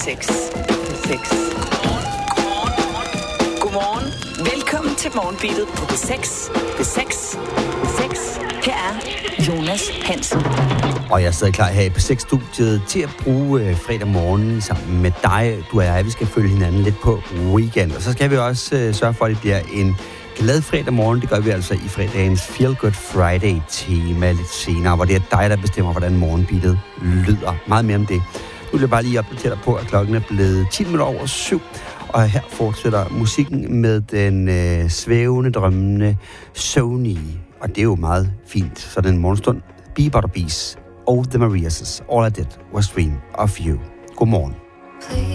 6. Godmorgen. Velkommen til Morgenbeatet på P6. P6. Her er Jonas Hansen. Og jeg sidder klar her i P6-studiet til at bruge fredag morgen sammen med dig. Du og jeg, vi skal følge hinanden lidt på weekend. Og så skal vi også sørge for, at det bliver en glad fredag morgen. Det gør vi altså i fredagens Feel Good Friday-tema lidt senere, hvor det er dig, der bestemmer, hvordan morgenbeatet lyder. Meget mere om det. Nu vil jeg bare lige opdatere dig på, at klokken er blevet 7:10. Og her fortsætter musikken med den svævende, drømmende Sony. Og det er jo meget fint. Sådan en morgenstund. Bee Butter Bees og The Marias' All I Did Was Dream of You. Godmorgen.